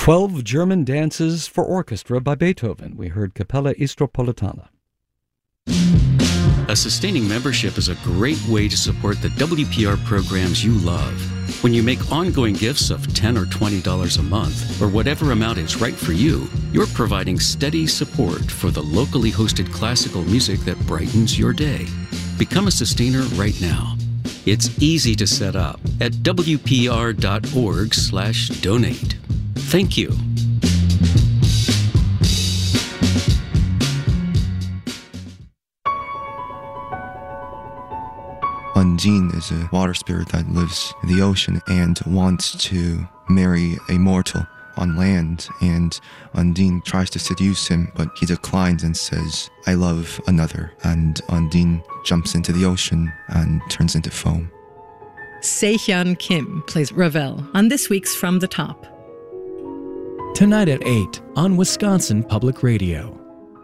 12 German Dances for Orchestra by Beethoven. We heard Capella Istropolitana. A sustaining membership is a great way to support the WPR programs you love. When you make ongoing gifts of $10 or $20 a month, or whatever amount is right for you, you're providing steady support for the locally hosted classical music that brightens your day. Become a sustainer right now. It's easy to set up at wpr.org/donate. Thank you. Undine is a water spirit that lives in the ocean and wants to marry a mortal on land, and Undine tries to seduce him, but he declines and says, "I love another," and Undine jumps into the ocean and turns into foam. Se-Hyun Kim plays Ravel on this week's From the Top. Tonight at 8 on Wisconsin Public Radio.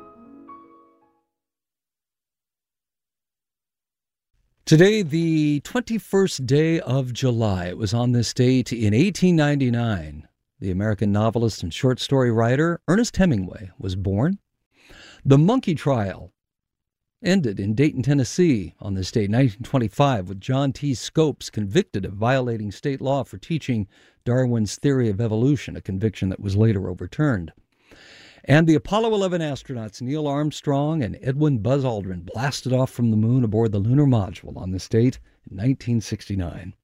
Today, the 21st day of July. It was on this date in 1899. The American novelist and short story writer Ernest Hemingway was born. The monkey trial ended in Dayton, Tennessee on this date, 1925, with John T. Scopes convicted of violating state law for teaching Darwin's theory of evolution, a conviction that was later overturned. And the Apollo 11 astronauts Neil Armstrong and Edwin Buzz Aldrin blasted off from the moon aboard the lunar module on this date in 1969.